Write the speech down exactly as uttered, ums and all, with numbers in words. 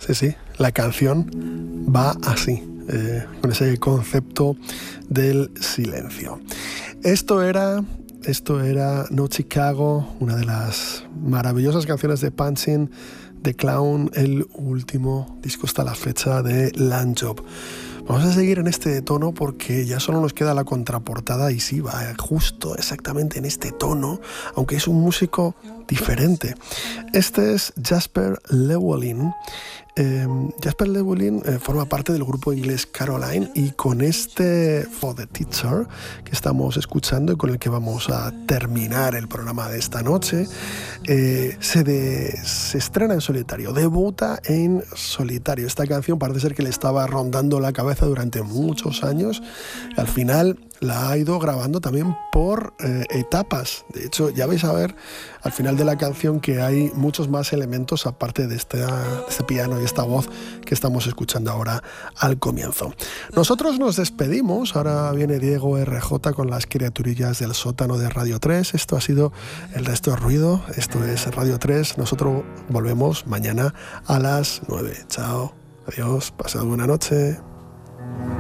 Sí, sí, la canción va así, eh, con ese concepto del silencio. Esto era, esto era No Chicago, una de las maravillosas canciones de Punching the Clown, el último disco hasta la fecha de Lamb Chop. Vamos a seguir en este tono porque ya solo nos queda la contraportada y sí, va justo exactamente en este tono, aunque es un músico diferente. Este es Jasper Llewellyn. Eh, Jasper Llewellyn eh, forma parte del grupo inglés Caroline y con este For the Teacher que estamos escuchando y con el que vamos a terminar el programa de esta noche, eh, se, de, se estrena en solitario, debuta en solitario. Esta canción parece ser que le estaba rondando la cabeza durante muchos años y al final la ha ido grabando también por eh, etapas. De hecho, ya vais a ver al final de la canción que hay muchos más elementos aparte de este, de este piano y esta voz que estamos escuchando ahora al comienzo. Nosotros nos despedimos. Ahora viene Diego R J con las criaturillas del sótano de Radio tres. Esto ha sido El Resto es Ruido. Esto es Radio tres. Nosotros volvemos mañana a las nueve. Chao. Adiós. Pasad buena noche.